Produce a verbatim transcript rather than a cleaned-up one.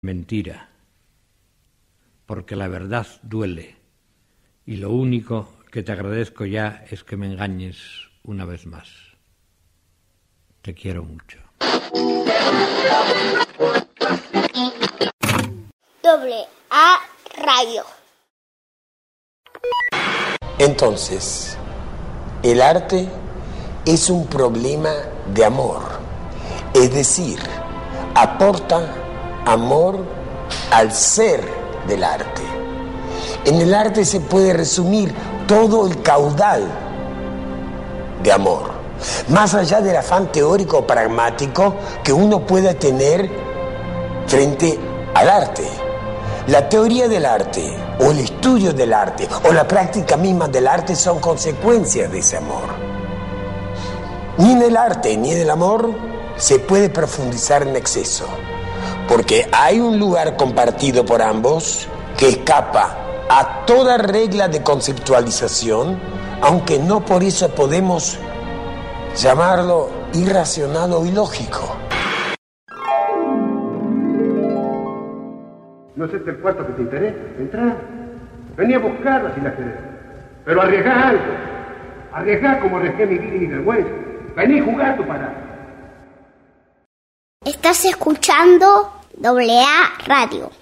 mentira, porque la verdad duele, y lo único que te agradezco ya es que me engañes una vez más. Te quiero mucho. Doble A Radio. Entonces, el arte es un problema de amor, es decir, aporta amor al ser del arte. En el arte se puede resumir todo el caudal de amor, más allá del afán teórico o pragmático que uno pueda tener frente al arte. La teoría del arte, o el estudio del arte, o la práctica misma del arte son consecuencias de ese amor. Ni en el arte ni en el amor se puede profundizar en exceso, porque hay un lugar compartido por ambos que escapa a toda regla de conceptualización, aunque no por eso podemos llamarlo irracional o ilógico. No es este el cuarto que te interesa. Entrá. Vení a buscarla si la querés. Pero arriesgá algo. Arriesgá como arriesgué mi vida y mi vergüenza. Vení a jugar tu parada. Estás escuchando Doble A Radio.